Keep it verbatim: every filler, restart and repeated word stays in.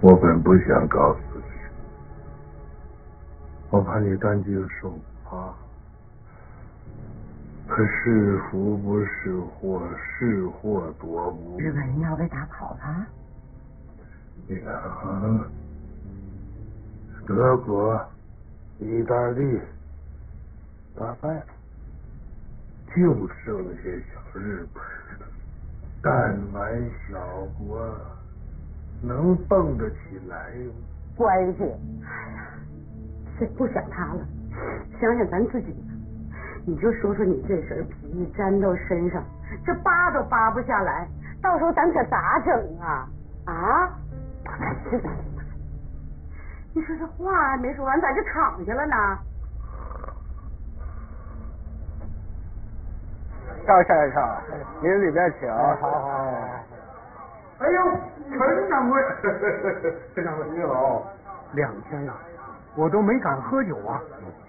我本不想告诉你，我怕你担惊受怕。可是福不是祸，是祸躲不。 日本人要被打跑了？ 你看啊，德国、意大利打败了，就剩下小日本了。弹丸小国能蹦得起来吗？ 关系，哎呀，谁不想他了？想想咱自己呢，你就说说你这身皮一粘到身上，这扒都扒不下来，到时候咱可咋整啊？啊？是的，你说这话还没说完，咋就躺下了呢？ 赵先生，您里边请。 好好好。哎呦，陈掌柜，陈掌柜你好。 两天了，我都没敢喝酒啊。